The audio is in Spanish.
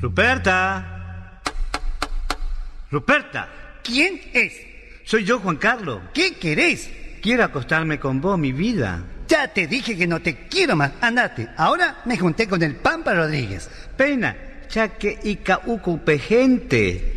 Ruperta. Ruperta. ¿Quién es? Soy yo, Juan Carlos. ¿Qué querés? Quiero acostarme con vos, mi vida. Ya te dije que no te quiero más. Andate. Ahora me junté con el Pampa Rodríguez. Pena, ya que ica ucupe gente.